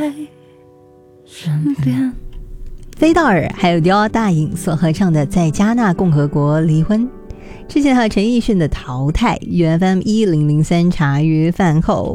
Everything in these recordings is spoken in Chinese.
身边。飞道尔还有迪奥大颖所合唱的《在加纳共和国离婚》，之前还有陈奕迅的《淘汰》。UFM1003 茶余饭后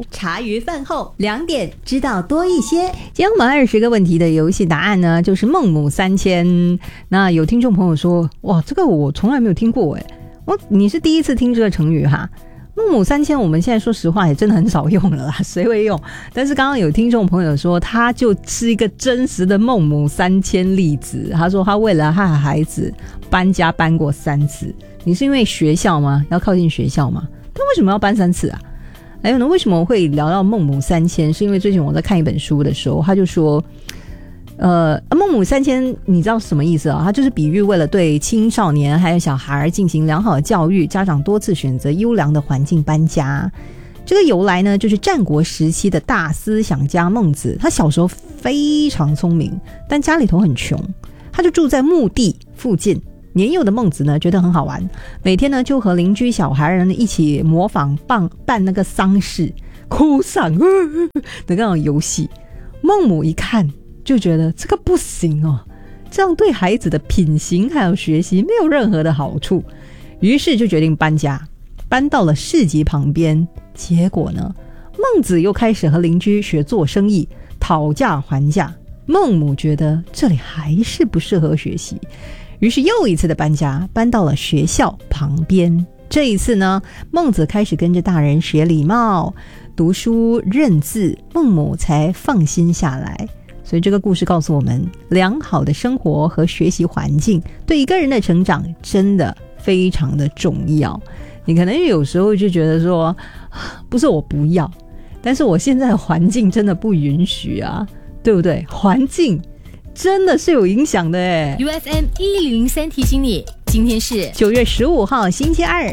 2点知道多一些。今天我们20个问题的游戏答案呢，就是孟母三迁。那有听众朋友说，哇，这个我从来没有听过耶，你是第一次听这个成语哈？孟母三迁我们现在说实话也真的很少用了啦，谁会用？但是刚刚有听众朋友说他就是一个真实的孟母三迁例子，他说他为了他的孩子搬家搬过3次。你是因为学校吗？要靠近学校吗？他为什么要搬3次啊？还有呢，为什么我会聊到孟母三迁？是因为最近我在看一本书的时候，他就说孟母三迁你知道什么意思啊？它就是比喻为了对青少年还有小孩进行良好的教育，家长多次选择优良的环境搬家。这个由来呢，就是战国时期的大思想家孟子，他小时候非常聪明，但家里头很穷，他就住在墓地附近。年幼的孟子呢，觉得很好玩，每天呢就和邻居小孩人一起模仿办那个丧事、哭丧的那种游戏。孟母一看就觉得这个不行哦，这样对孩子的品行还有学习没有任何的好处，于是就决定搬家，搬到了市集旁边。结果呢，孟子又开始和邻居学做生意，讨价还价。孟母觉得这里还是不适合学习，于是又一次的搬家，搬到了学校旁边。这一次呢，孟子开始跟着大人学礼貌、读书、认字，孟母才放心下来。所以这个故事告诉我们，良好的生活和学习环境对一个人的成长真的非常的重要。你可能有时候就觉得说，不是我不要，但是我现在的环境真的不允许啊，对不对？环境真的是有影响的耶。 UFM1003 提醒你，今天是 9月15号星期二，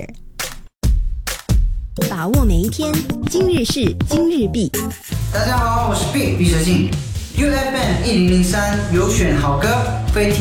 把握每一天，今日事今日毕。 大家好，我是毕蛇信。UFM1003 有选好歌，非听